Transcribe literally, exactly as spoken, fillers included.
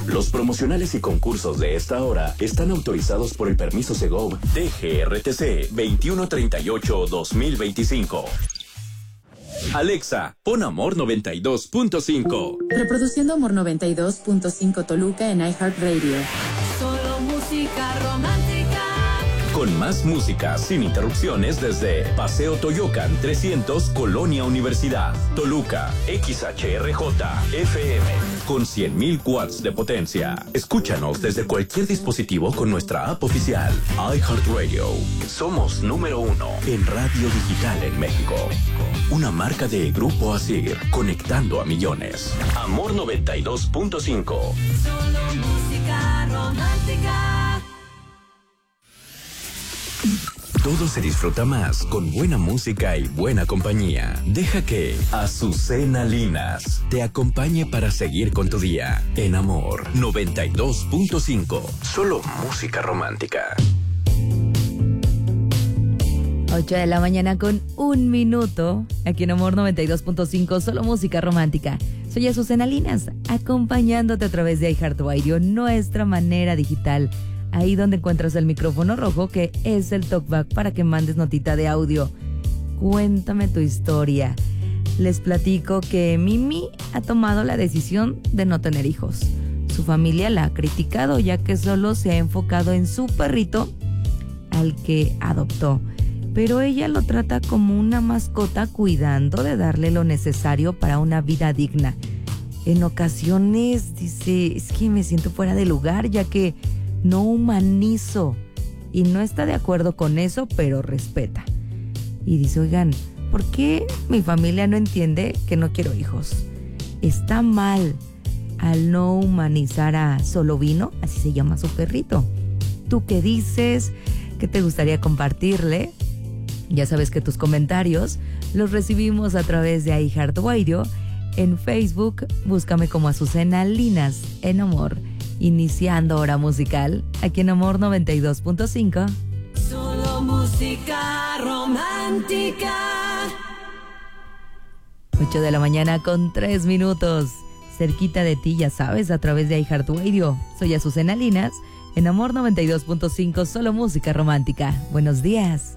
Los promocionales y concursos de esta hora están autorizados por el permiso Segov D G R T C veintiuno treinta y ocho guión dos mil veinticinco. Alexa, pon Amor noventa y dos punto cinco. Reproduciendo Amor noventa y dos punto cinco Toluca en iHeartRadio. Solo música romántica. Con más música sin interrupciones desde Paseo Toyocan trescientos, Colonia Universidad, Toluca, X H R J F M, con cien mil watts de potencia. Escúchanos desde cualquier dispositivo con nuestra app oficial, iHeartRadio. Somos número uno en radio digital en México. Una marca de Grupo Asir, conectando a millones. Amor noventa y dos punto cinco. Solo música romántica. Todo se disfruta más con buena música y buena compañía. Deja que Azucena Linas te acompañe para seguir con tu día. En Amor noventa y dos punto cinco. Solo música romántica. ocho de la mañana con un minuto. Aquí en Amor noventa y dos punto cinco. Solo música romántica. Soy Azucena Linas, acompañándote a través de iHeartRadio, nuestra manera digital. Ahí donde encuentras el micrófono rojo, que es el talkback para que mandes notita de audio. Cuéntame tu historia. Les platico que Mimi ha tomado la decisión de no tener hijos. Su familia la ha criticado, ya que solo se ha enfocado en su perrito, al que adoptó. Pero ella lo trata como una mascota, cuidando de darle lo necesario para una vida digna. En ocasiones dice, es que me siento fuera de lugar, ya que no humanizo, y no está de acuerdo con eso, pero respeta. Y dice, oigan, ¿por qué mi familia no entiende que no quiero hijos? Está mal al no humanizar a Solovino, así se llama su perrito. ¿Tú qué dices? ¿Qué te gustaría compartirle? Ya sabes que tus comentarios los recibimos a través de iHeartRadio. En Facebook, búscame como Azucena Linas en Amor. Iniciando hora musical, aquí en Amor noventa y dos punto cinco. Solo música romántica. ocho de la mañana con tres minutos. Cerquita de ti, ya sabes, a través de iHeartRadio. Soy Azucena Linas, en Amor noventa y dos punto cinco, solo música romántica. Buenos días.